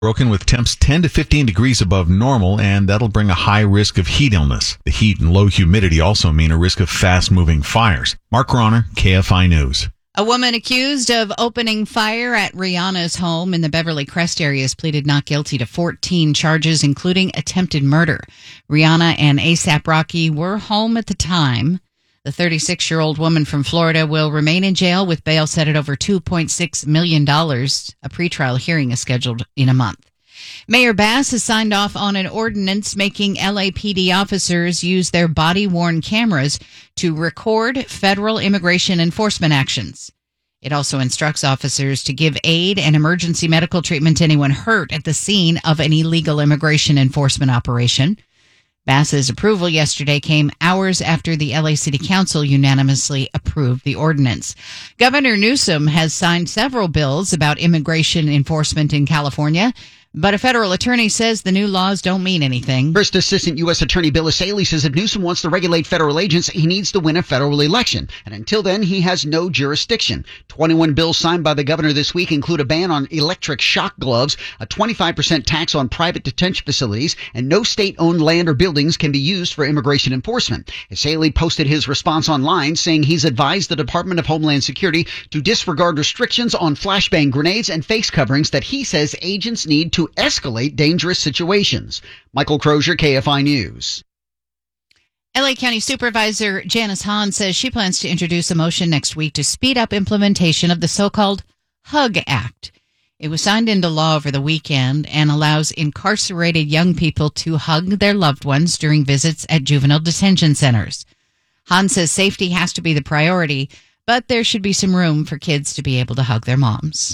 Broken with temps 10 to 15 degrees above normal, and that'll bring a high risk of heat illness. The heat and low humidity also mean a risk of fast-moving fires. Mark Ronner, KFI News. A woman accused of opening fire at Rihanna's home in the Beverly Crest area has pleaded not guilty to 14 charges, including attempted murder. Rihanna and A$AP Rocky were home at the time. The 36-year-old woman from Florida will remain in jail with bail set at over $2.6 million. A pretrial hearing is scheduled in a month. Mayor Bass has signed off on an ordinance making LAPD officers use their body-worn cameras to record federal immigration enforcement actions. It also instructs officers to give aid and emergency medical treatment to anyone hurt at the scene of an illegal immigration enforcement operation. Bass's approval yesterday came hours after the LA City Council unanimously approved the ordinance. Governor Newsom has signed several bills about immigration enforcement in California, but a federal attorney says the new laws don't mean anything. First Assistant U.S. Attorney Bill Asaley says if Newsom wants to regulate federal agents, he needs to win a federal election. And until then, he has no jurisdiction. 21 bills signed by the governor this week include a ban on electric shock gloves, a 25% tax on private detention facilities, and no state-owned land or buildings can be used for immigration enforcement. Asaley posted his response online, saying he's advised the Department of Homeland Security to disregard restrictions on flashbang grenades and face coverings that he says agents need to escalate dangerous situations. Michael Crozier, KFI News. LA County Supervisor Janice Hahn says she plans to introduce a motion next week to speed up implementation of the so-called HUG Act. It was signed into law over the weekend and allows incarcerated young people to hug their loved ones during visits at juvenile detention centers. Hahn says safety has to be the priority, but there should be some room for kids to be able to hug their moms.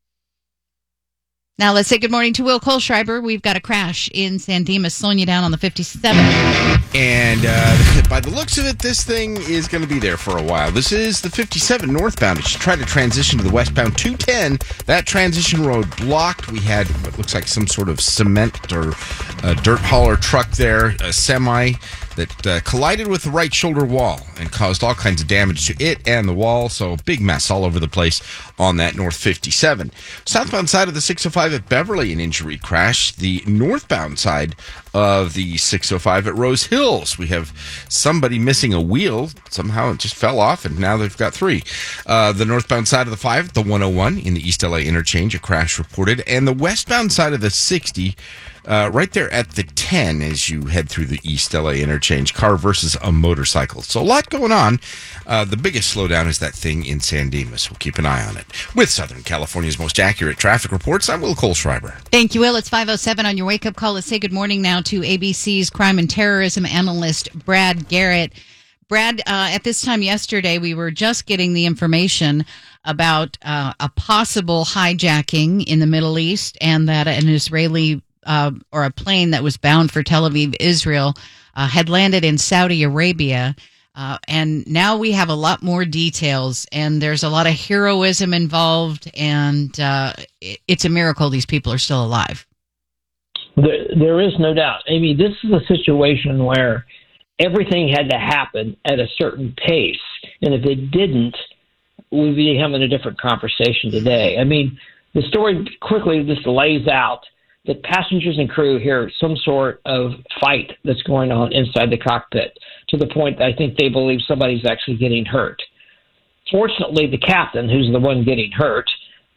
Now let's say good morning to Will Kohlschreiber. We've got a crash in San Dimas, slowing you down on the 57. And by the looks of it, this thing is going to be there for a while. This is the 57 northbound. It should try to transition to the westbound 210. That transition road blocked. We had what looks like some sort of cement or dirt hauler truck there, a semi that collided with the right shoulder wall and caused all kinds of damage to it and the wall. So big mess all over the place on that North 57. Southbound side of the 605 at Beverly, an injury crash. The northbound side of the 605 at Rose Hills, we have somebody missing a wheel. Somehow it just fell off, and now they've got three. The northbound side of the 5, the 101 in the East LA interchange, a crash reported. And the westbound side of the 60, right there at the 10 as you head through the East LA interchange, car versus a motorcycle. So a lot going on. The biggest slowdown is that thing in San Dimas. We'll keep an eye on it. With Southern California's most accurate traffic reports, I'm Will Kohlschreiber. Thank you, Will. It's 5:07 on your wake-up call. Let's say good morning now to ABC's crime and terrorism analyst, Brad Garrett. Brad, at this time yesterday, we were just getting the information about a possible hijacking in the Middle East, and that an Israeli or a plane that was bound for Tel Aviv, Israel, had landed in Saudi Arabia. And now we have a lot more details, and there's a lot of heroism involved, and it's a miracle these people are still alive. There is no doubt. I mean, this is a situation where everything had to happen at a certain pace, and if it didn't, we'd be having a different conversation today. I mean, the story quickly just lays out that passengers and crew hear some sort of fight that's going on inside the cockpit, to the point that I think they believe somebody's actually getting hurt. Fortunately, the captain, who's the one getting hurt,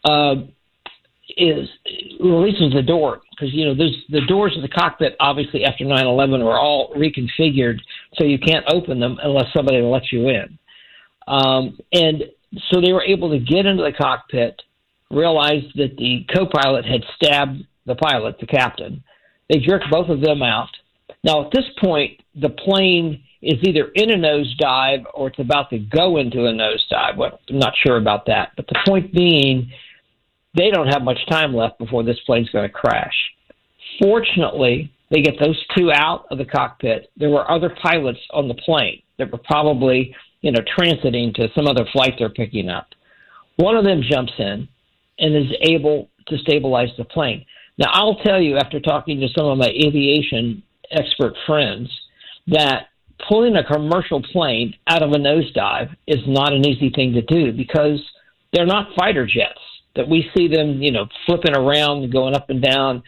releases the door, because the doors of the cockpit, obviously after 9/11, were all reconfigured, so you can't open them unless somebody lets you in. And so they were able to get into the cockpit, realized that the co-pilot had stabbed the pilot, the captain. They jerked both of them out. Now, at this point, the plane is either in a nosedive or it's about to go into a nosedive. Well, I'm not sure about that. But the point being, they don't have much time left before this plane's going to crash. Fortunately, they get those two out of the cockpit. There were other pilots on the plane that were probably, transiting to some other flight they're picking up. One of them jumps in and is able to stabilize the plane. Now, I'll tell you, after talking to some of my aviation expert friends, that pulling a commercial plane out of a nosedive is not an easy thing to do, because they're not fighter jets. that we see them, flipping around, going up and down.